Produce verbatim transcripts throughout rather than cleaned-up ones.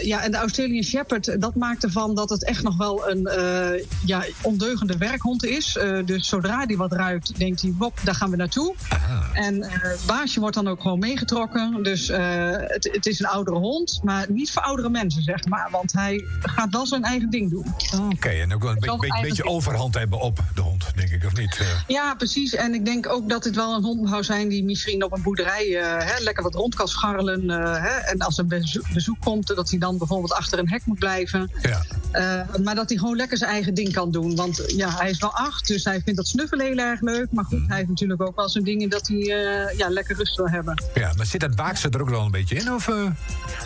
ja, en de Australian Shepherd, dat maakt ervan dat het echt nog wel een uh, ja, ondeugende werkhond is. Uh, dus zodra die wat ruikt, denkt hij, wop, daar gaan we naartoe. Aha. En uh, het baasje wordt dan ook gewoon meegetrokken. Dus uh, het, het is een oudere hond, maar niet voor oudere mensen, zeg maar. Want hij gaat wel zijn eigen ding doen. Oké, okay, en ook wel een be- be- beetje ding. overhand hebben op de hond, denk ik, of niet? Uh. Ja, precies. En ik denk ook dat dit wel een hond zou zijn die misschien op een boerderij uh, hè, lekker wat rond kan scharrelen. Uh, hè, en als er bezoek, bezoek komt, dat hij dan bijvoorbeeld achter een hek moet blijven. Ja. Uh, maar dat hij gewoon lekker zijn eigen ding kan doen. Want ja, hij is wel acht, dus hij vindt dat snuffelen heel erg leuk. Maar goed, hij heeft natuurlijk ook wel zijn dingen dat hij uh, ja, lekker rust wil hebben. Ja, maar zit dat waakse er ook wel een beetje in? Of, uh...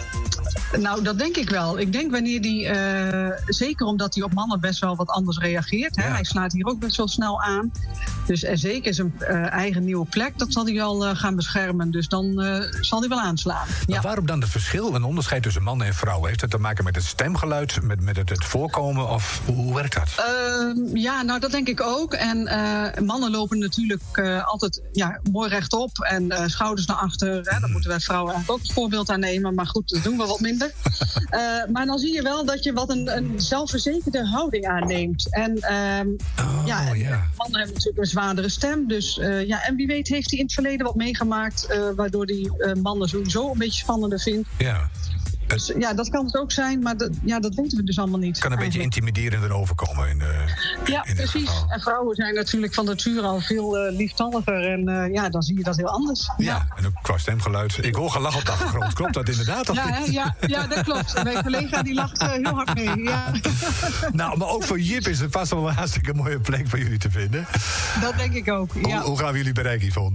Nou, dat denk ik wel. Ik denk wanneer die, uh, zeker omdat hij op mannen best wel wat anders reageert. Hè? Ja. Hij slaat hier ook best wel snel aan. Dus er zeker zijn uh, eigen nieuwe plek, dat zal hij wel uh, gaan beschermen. Dus dan uh, zal hij wel aanslaan. Maar ja. waarom dan het verschil, een onderscheid tussen mannen en vrouwen? Heeft het te maken met het stemgeluid, met, met het, het voorkomen? Of hoe, hoe werkt dat? Uh, ja, nou dat denk ik ook. En uh, mannen lopen natuurlijk uh, altijd ja, mooi rechtop en uh, schouders naar achter. Hè? Daar moeten wij vrouwen eigenlijk ook het voorbeeld aan nemen. Maar goed, dat doen we wat minder. Uh, maar dan zie je wel dat je wat een, een zelfverzekerde houding aanneemt. En uh, oh, ja, yeah. mannen hebben natuurlijk een zwaardere stem. Dus uh, ja, en wie weet heeft hij in het verleden wat meegemaakt, Uh, waardoor hij uh, mannen sowieso een beetje spannender vindt. Ja. Dus ja, dat kan het ook zijn, maar dat, ja, dat weten we dus allemaal niet. Kan een eigenlijk. beetje intimiderender overkomen. In de, ja, in precies. Geval. En vrouwen zijn natuurlijk van nature al veel uh, lieftalliger. En uh, ja, dan zie je dat heel anders. Ja, ja, en ook qua stemgeluid. Ik hoor gelach op de achtergrond. Klopt dat inderdaad? Ja, hè, ja, ja, dat klopt. Mijn collega die lacht uh, heel hard mee. Ja. Nou, maar ook voor Jip is het vast wel een hartstikke mooie plek voor jullie te vinden. Dat denk ik ook, ja. Hoe, hoe gaan we jullie bereiken, Yvonne?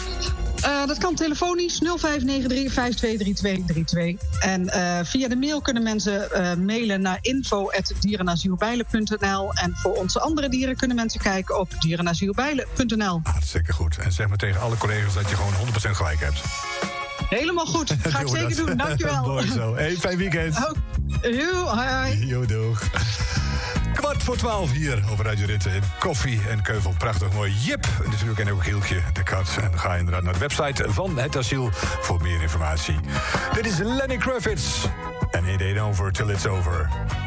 Uh, dat kan telefonisch nul vijf negen drie vijf twee drie twee drie twee. En uh, via de mail kunnen mensen uh, mailen naar info at dierenasielbijlen punt n l. En voor onze andere dieren kunnen mensen kijken op dierenasielbijlen punt n l. Hartstikke goed. En zeg maar tegen alle collega's dat je gewoon honderd procent gelijk hebt. Helemaal goed. Ga ik zeker doen. Dankjewel. Mooi zo. Hey, fijn weekend. Oh, yo, hi, hi. Yo, doeg. Kwart voor twaalf hier op Radio Ritten in Koffie en Keuvel. Prachtig mooi. Jip, natuurlijk, en ook Hieltje, de kat. En ga inderdaad naar de website van het asiel voor meer informatie. Dit is Lenny Kravitz. En it ain't over till it's over.